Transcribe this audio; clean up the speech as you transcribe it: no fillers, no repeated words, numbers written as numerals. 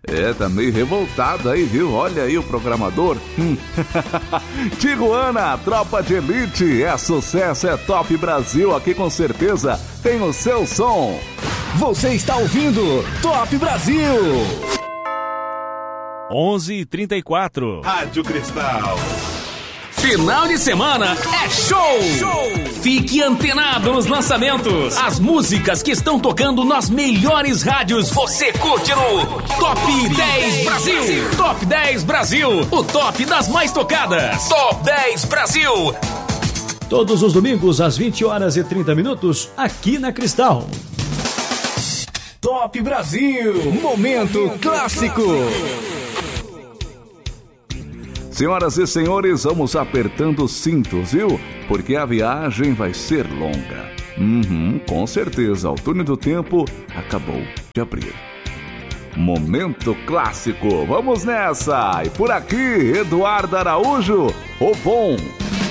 Tá meio revoltado aí, viu? Olha aí o programador. Tijuana, tropa de elite, é sucesso, é Top Brasil, aqui com certeza tem o seu som. Você está ouvindo Top Brasil. 11h34. Rádio Cristal. Final de semana é show! Fique antenado nos lançamentos. As músicas que estão tocando nas melhores rádios você curte no Top 10 Brasil. Top 10 Brasil, o top das mais tocadas. Top 10 Brasil. Todos os domingos às 20h30 aqui na Cristal. Top Brasil, momento clássico. Senhoras e senhores, vamos apertando os cintos, viu? Porque a viagem vai ser longa. Com certeza, o túnel do tempo acabou de abrir. Momento clássico, vamos nessa! E por aqui, Eduardo Araújo, o bom.